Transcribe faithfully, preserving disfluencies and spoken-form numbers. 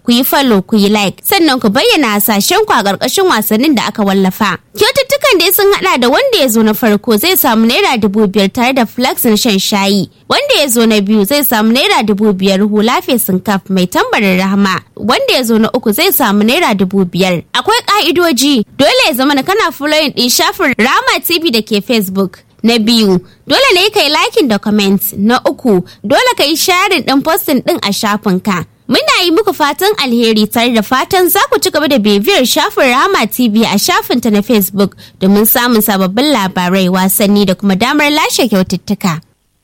ku yi follow ku yi like sannan ku bayyana hasashen ku a ƙarƙashin wasannin da aka wallafa. Kyaututtukan dai sun haɗa da wanda ya zo na farko zai samu naira dubu biyar tare da flax na shan shayi. Wanda ya zo na biyu zai samu naira dubu biyar hula fesin kaf mai tambarin rahama. Wanda ya zo na uku zai samu naira dubu biyar. Akwai ƙa'idoji, dole ya zama kana following ɗin shafin Rahama T V da ke Facebook. Na biyu, dole ne ka yi liking da comment. Na uku, dole ka yi sharing ɗin posting ɗin a shafinka. Muna yi muku fatan alheri tare da fatan za ku ci gaba da bibiyar shafin Rahama T V a shafinta na Facebook domin samun sababbin labarai, wasanni da kuma damar lashe kyaututtuka.